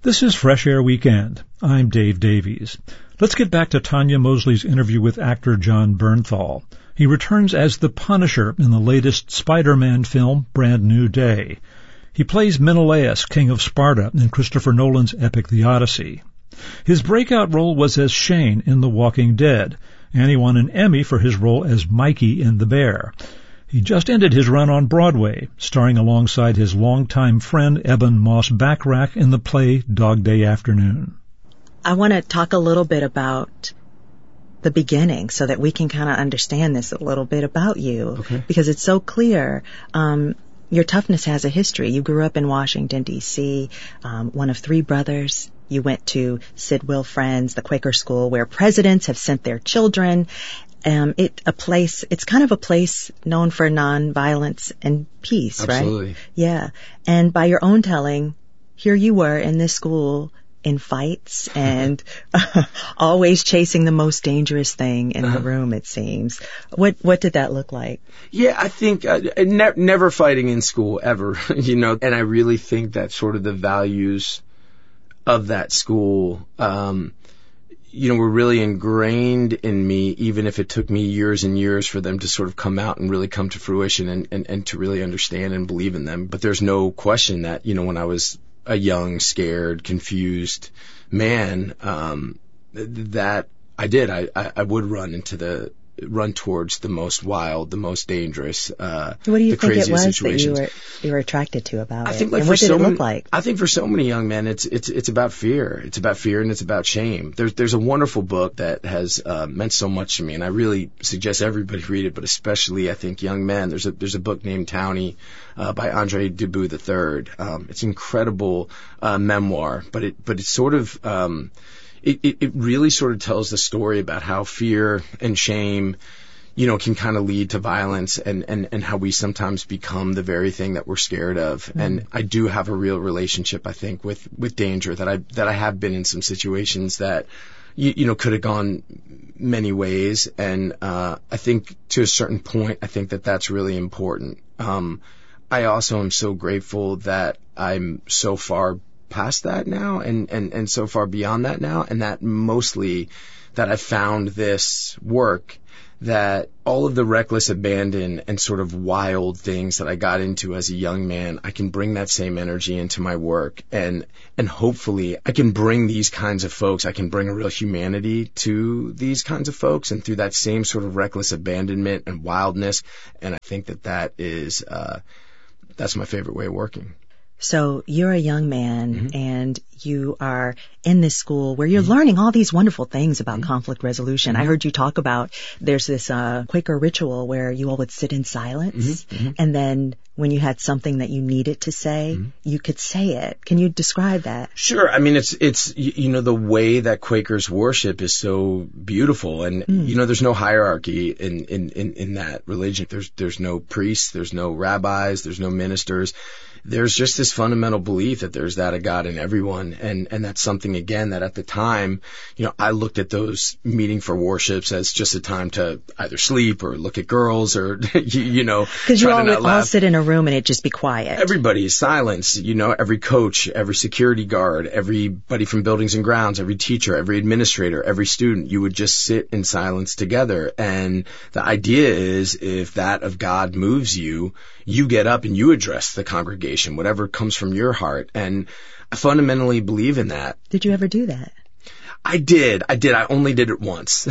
This is Fresh Air Weekend. I'm Dave Davies. Let's get back to Tanya Mosley's interview with actor Jon Bernthal. He returns as the Punisher in the latest Spider-Man film, Brand New Day. He plays Menelaus, king of Sparta, in Christopher Nolan's epic The Odyssey. His breakout role was as Shane in The Walking Dead, and he won an Emmy for his role as Mikey in The Bear. He just ended his run on Broadway, starring alongside his longtime friend Eben Moss-Bachrach in the play Dog Day Afternoon. I want to talk a little bit about the beginning so that we can kind of understand this a little bit about you. Okay. Because it's so clear. Your toughness has a history. You grew up in Washington, D.C., one of three brothers. You went to Sidwell Friends, the Quaker school where presidents have sent their children. It's kind of a place known for nonviolence and peace, right? Absolutely. Yeah. And by your own telling, here you were in this school in fights and always chasing the most dangerous thing in the room, it seems. What did that look like? Yeah, I think never fighting in school ever, and I really think that sort of the values of that school, were really ingrained in me, even if it took me years and years for them to sort of come out and really come to fruition and to really understand and believe in them. But there's no question that, when I was a young, scared, confused man, that I did. I would run towards the most wild, the most dangerous, what do you the think it was situations. That you were attracted to about I it? think like and for what did so it many, look like? I think for so many young men, it's about fear. It's about fear and it's about shame. There's a wonderful book that has meant so much to me, and I really suggest everybody read it, but especially I think young men. There's a book named Townie by Andre Dubus III. It's an incredible memoir, but it's sort of it really sort of tells the story about how fear and shame can kind of lead to violence and how we sometimes become the very thing that we're scared of. Mm-hmm. And I do have a real relationship, I think, with danger, that I have been in some situations that, could have gone many ways. And, I think to a certain point, I think that that's really important. I also am so grateful that I'm so far past that now and so far beyond that now. And that mostly that I found this work, that all of the reckless abandon and sort of wild things that I got into as a young man, I can bring that same energy into my work. And hopefully I can bring these kinds of folks, I can bring a real humanity to these kinds of folks, and through that same sort of reckless abandonment and wildness. And I think that is, that's my favorite way of working. So you're a young man and you are in this school where you're learning all these wonderful things about conflict resolution. I heard you talk about there's this Quaker ritual where you all would sit in silence and then when you had something that you needed to say, you could say it. Can you describe that? Sure. I mean, it's the way that Quakers worship is so beautiful, and there's no hierarchy in that religion. There's no priests, there's no rabbis, there's no ministers. There's just this fundamental belief that there's that a God in everyone. And that's something, again, that at the time, I looked at those meeting for worships as just a time to either sleep or look at girls or, because you all would all sit in a room and it'd just be quiet. Everybody is silence, every coach, every security guard, everybody from buildings and grounds, every teacher, every administrator, every student, you would just sit in silence together. And the idea is if that of God moves you, you get up and you address the congregation, whatever comes from your heart. And I fundamentally believe in that. Did you ever do that? I did. I only did it once.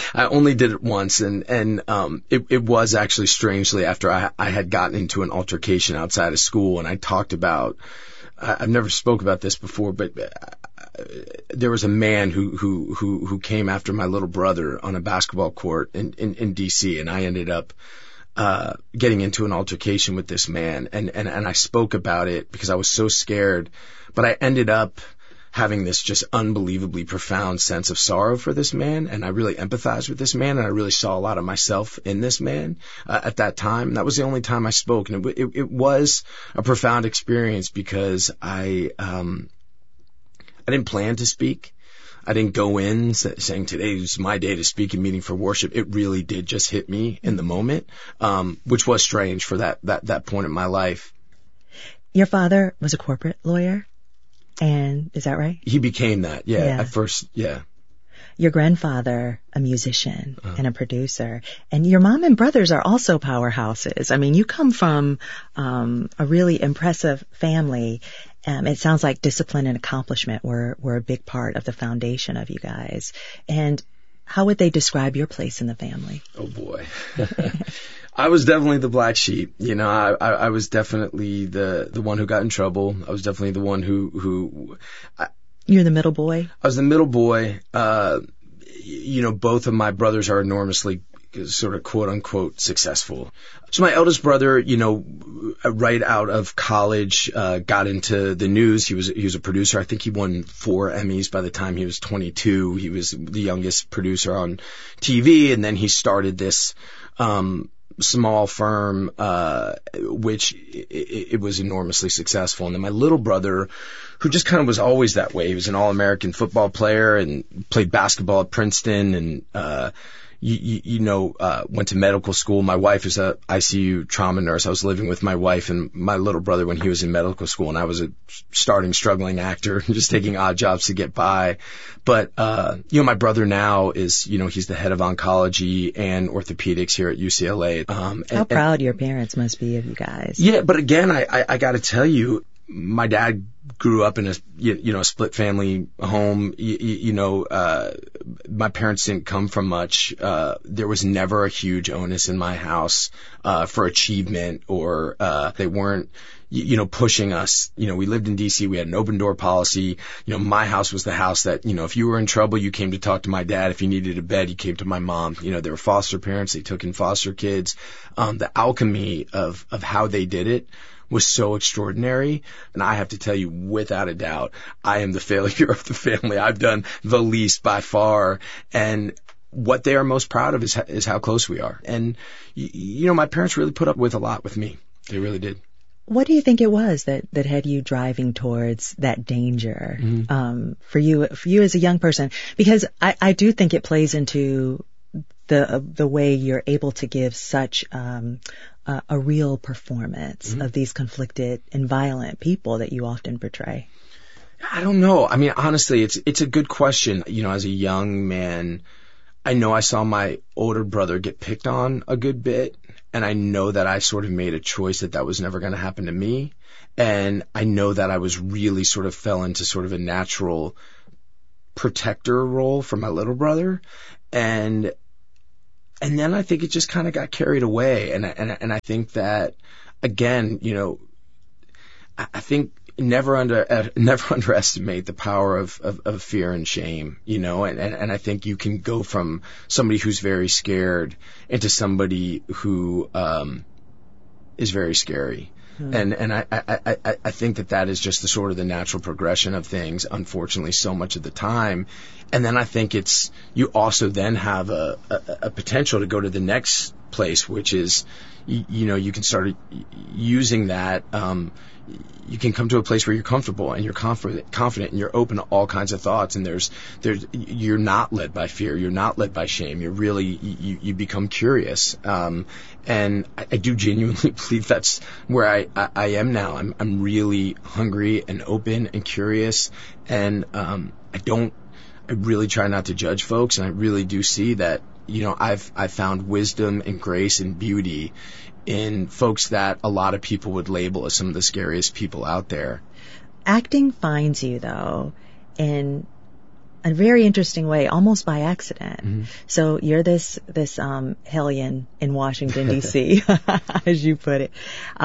And it was actually strangely after I had gotten into an altercation outside of school, and I talked about, I've never spoke about this before, but there was a man who came after my little brother on a basketball court in DC, and I ended up getting into an altercation with this man, and I spoke about it because I was so scared, but I ended up having this just unbelievably profound sense of sorrow for this man, and I really empathized with this man, and I really saw a lot of myself in this man at that time. That was the only time I spoke, and it was a profound experience because I didn't plan to speak. I didn't go in saying today is my day to speak in meeting for worship. It really did just hit me in the moment, which was strange for that point in my life. Your father was a corporate lawyer? And is that right? He became that, yeah. At first, yeah. Your grandfather, a musician and a producer, and your mom and brothers are also powerhouses. I mean, you come from a really impressive family. It sounds like discipline and accomplishment were a big part of the foundation of you guys. And how would they describe your place in the family? Oh, boy. I was definitely the black sheep. You know, I was definitely the one who got in trouble. I was definitely the one who You're the middle boy? I was the middle boy. You know, both of my brothers are enormously sort of quote unquote successful. So my eldest brother, you know, right out of college, got into the news. He was a producer. I think he won 4 Emmys by the time he was 22. He was the youngest producer on TV. And then he started this, small firm, which it was enormously successful. And then my little brother, who just kind of was always that way. He was an All-American football player and played basketball at Princeton and, went to medical school. My wife is a ICU trauma nurse. I was living with my wife and my little brother when he was in medical school, and I was a struggling actor, just taking odd jobs to get by. But, my brother now is, he's the head of oncology and orthopedics here at UCLA. How proud your parents must be of you guys. Yeah, but again, I got to tell you, my dad grew up in a split family home. My parents didn't come from much. There was never a huge onus in my house, for achievement or, they weren't, pushing us. We lived in DC. We had an open door policy. My house was the house that, if you were in trouble, you came to talk to my dad. If you needed a bed, you came to my mom. They were foster parents. They took in foster kids. The alchemy of how they did it was so extraordinary. And I have to tell you, without a doubt, I am the failure of the family. I've done the least by far. And what they are most proud of is how close we are. And, my parents really put up with a lot with me. They really did. What do you think it was that had you driving towards that danger, for you as a young person? Because I do think it plays into the way you're able to give such, a real performance of these conflicted and violent people that you often portray? I don't know. I mean, honestly, it's a good question. As a young man, I know I saw my older brother get picked on a good bit, and I know that I sort of made a choice that was never going to happen to me. And I know that I was really sort of fell into sort of a natural protector role for my little brother. And then I think it just kind of got carried away. And I think that, again, I think never underestimate the power of fear and shame, and I think you can go from somebody who's very scared into somebody who, is very scary. And I think that is just the sort of the natural progression of things, unfortunately, so much of the time. And then I think you also then have a potential to go to the next place, which is, you can start using that, you can come to a place where you're comfortable and you're confident and you're open to all kinds of thoughts. And you're not led by fear. You're not led by shame. You're really, you become curious. And I do genuinely believe that's where I am now. I'm really hungry and open and curious. And, I really try not to judge folks. And I really do see that, I've found wisdom and grace and beauty in folks that a lot of people would label as some of the scariest people out there. Acting finds you, though, in a very interesting way, almost by accident. Mm-hmm. So you're this hellion in Washington, D.C., as you put it.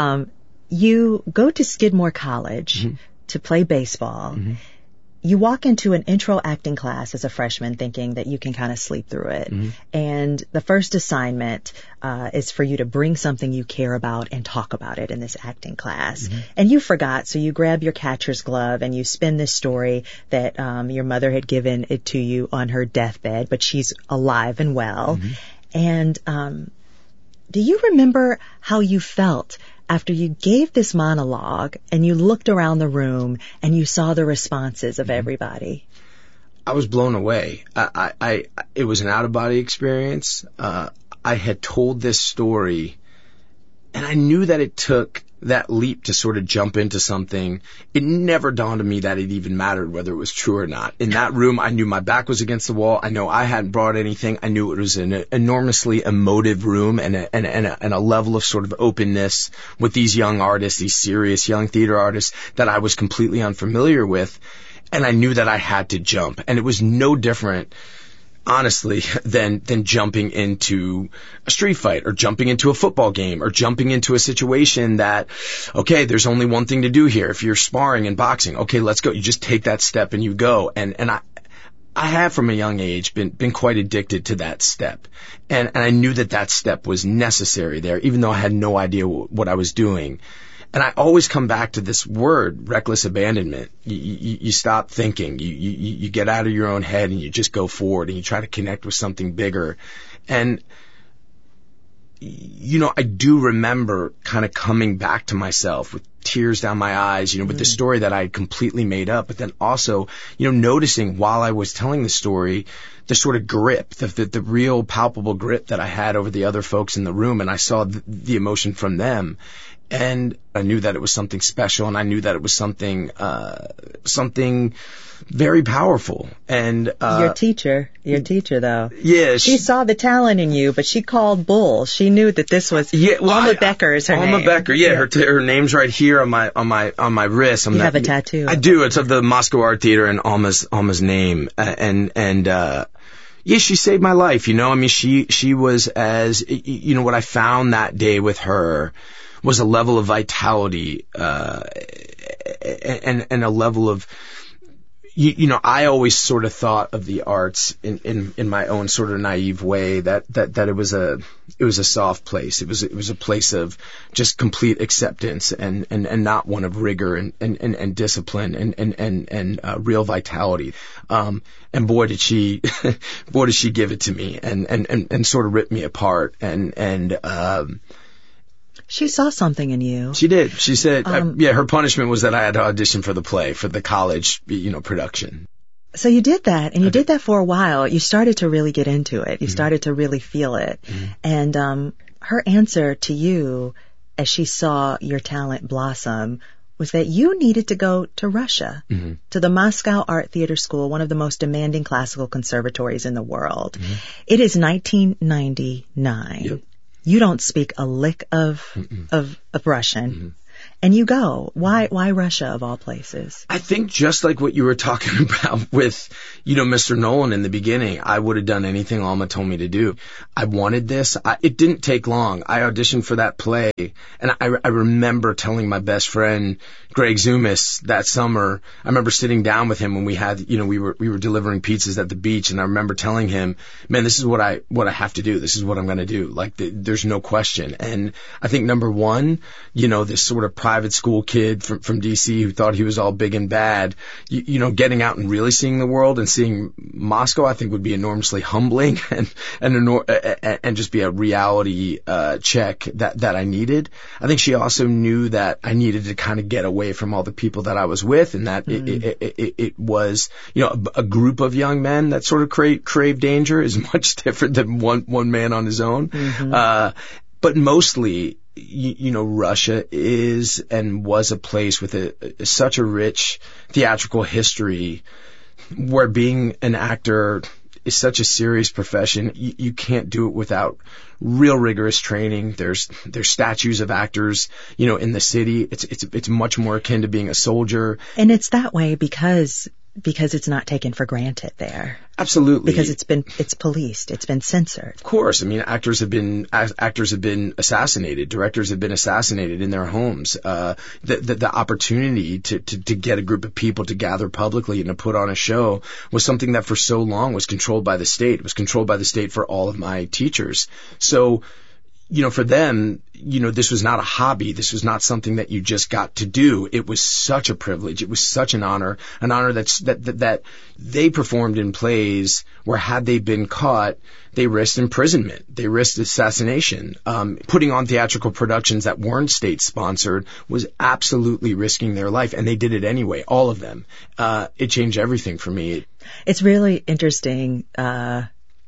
You go to Skidmore College to play baseball. Mm-hmm. You walk into an intro acting class as a freshman thinking that you can kind of sleep through it. Mm-hmm. And the first assignment is for you to bring something you care about and talk about it in this acting class. Mm-hmm. And you forgot, so you grab your catcher's glove and you spin this story that your mother had given it to you on her deathbed, but she's alive and well. Mm-hmm. And do you remember how you felt after you gave this monologue and you looked around the room and you saw the responses of everybody? I was blown away. It was an out-of-body experience. I had told this story, and I knew that it took that leap to sort of jump into something, it never dawned on me that it even mattered whether it was true or not. In that room, I knew my back was against the wall. I know I hadn't brought anything. I knew it was an enormously emotive room and a level of sort of openness with these young artists, these serious young theater artists that I was completely unfamiliar with. And I knew that I had to jump. And it was no different, honestly, than jumping into a street fight or jumping into a football game or jumping into a situation that, okay, there's only one thing to do here. If you're sparring and boxing, okay, let's go. You just take that step and you go. And I have from a young age been quite addicted to that step. And I knew that step was necessary there, even though I had no idea what I was doing. And I always come back to this word, reckless abandonment. You stop thinking. You get out of your own head and you just go forward and you try to connect with something bigger. And, I do remember kind of coming back to myself with tears down my eyes, with the story that I had completely made up. But then also, noticing while I was telling the story, the sort of grip, the real palpable grip that I had over the other folks in the room. And I saw the emotion from them. And I knew that it was something special, and I knew that it was something very powerful. And your teacher though. Yeah, she saw the talent in you, but she called bull. She knew that this was Alma Becker is her name. Alma Becker, her name's right here on my wrist. You have a tattoo. I do. It's of the Moscow Art Theater and Alma's name. Yeah, she saved my life. She was what I found that day with her was a level of vitality, and a level of, I always sort of thought of the arts in my own sort of naive way that it was a soft place. It was a place of just complete acceptance and not one of rigor and discipline and real vitality. And boy did she give it to me and sort of rip me apart and she saw something in you. She did. She said, her punishment was that I had to audition for the play, for the college, production. So you did that, and you did that for a while. You started to really get into it. You started to really feel it. And her answer to you, as she saw your talent blossom, was that you needed to go to Russia, to the Moscow Art Theater School, one of the most demanding classical conservatories in the world. It is 1999. Yep. You don't speak a lick of Russian. And you go. Why Russia of all places? I think just like what you were talking about with, Mr. Nolan in the beginning, I would have done anything Alma told me to do. I wanted this. It didn't take long. I auditioned for that play, and I remember telling my best friend, Greg Zumis, that summer. I remember sitting down with him when we had, we were delivering pizzas at the beach, and I remember telling him, man, this is what I have to do. This is what I'm going to do. Like, there's no question. And I think number one, this sort of private school kid from DC who thought he was all big and bad, getting out and really seeing the world and seeing Moscow, I think would be enormously humbling and just be a reality check that I needed. I think she also knew that I needed to kind of get away from all the people that I was with, and that it was, a group of young men that sort of crave danger is much different than one man on his own. But mostly, Russia is and was a place with such a rich theatrical history where being an actor is such a serious profession. You can't do it without real rigorous training. There's statues of actors, in the city. It's much more akin to being a soldier. And it's that way because it's not taken for granted there. Absolutely. Because it's policed. It's been censored. Of course. I mean, actors have been assassinated. Directors have been assassinated in their homes. The opportunity to get a group of people to gather publicly and to put on a show was something that for so long was controlled by the state. It was controlled by the state for all of my teachers. So, for them, this was not a hobby. This was not something that you just got to do. It was such a privilege. It was such an honor that they performed in plays where, had they been caught, they risked imprisonment. They risked assassination. Putting on theatrical productions that weren't state sponsored was absolutely risking their life, and they did it anyway, all of them. It changed everything for me. It's really interesting, that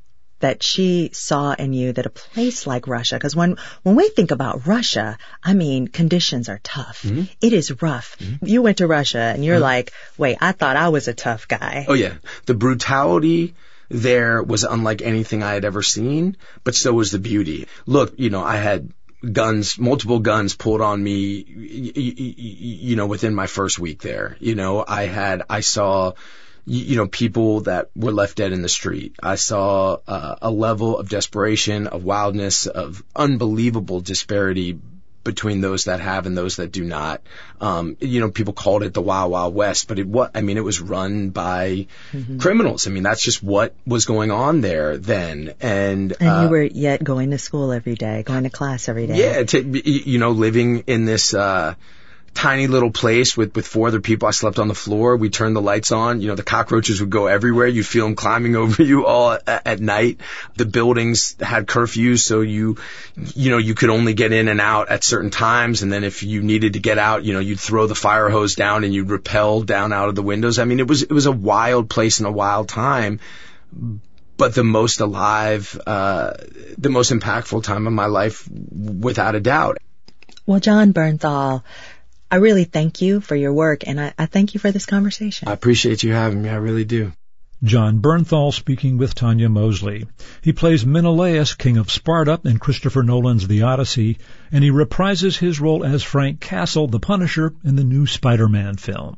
that she saw in you that a place like Russia, because when we think about Russia, I mean, conditions are tough. Mm-hmm. It is rough. Mm-hmm. You went to Russia and you're like, wait, I thought I was a tough guy. Oh, yeah. The brutality there was unlike anything I had ever seen, but so was the beauty. Look, I had multiple guns pulled on me, within my first week there. I saw, people that were left dead in the street. I saw a level of desperation, of wildness, of unbelievable disparity between those that have and those that do not. People called it the Wild Wild West, but it was run by criminals. I mean, that's just what was going on there then. And you were yet going to school every day, going to class every day. Yeah, living in this tiny little place with four other people. I slept on the floor. We turned the lights on. The cockroaches would go everywhere. You'd feel them climbing over you all at night. The buildings had curfews, so you could only get in and out at certain times. And then if you needed to get out, you'd throw the fire hose down and you'd rappel down out of the windows. I mean, it was a wild place and a wild time. But the most alive, the most impactful time of my life, without a doubt. Well, Jon Bernthal, I really thank you for your work, and I thank you for this conversation. I appreciate you having me. I really do. Jon Bernthal speaking with Tanya Mosley. He plays Menelaus, king of Sparta, in Christopher Nolan's The Odyssey, and he reprises his role as Frank Castle, the Punisher, in the new Spider-Man film.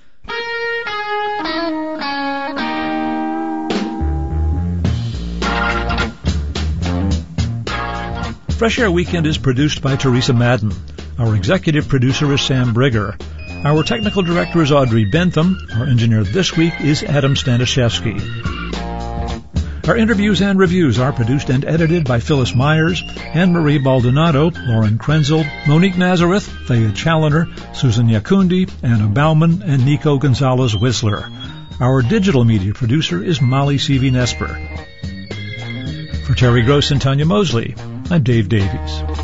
Fresh Air Weekend is produced by Teresa Madden. Our executive producer is Sam Brigger. Our technical director is Audrey Bentham. Our engineer this week is Adam Stanishevsky. Our interviews and reviews are produced and edited by Phyllis Myers, Anne-Marie Baldonado, Lauren Krenzel, Monique Nazareth, Thea Challoner, Susan Yakundi, Anna Bauman, and Nico Gonzalez-Whistler. Our digital media producer is Molly Seavey-Nesper. For Terry Gross and Tanya Mosley, I'm Dave Davies.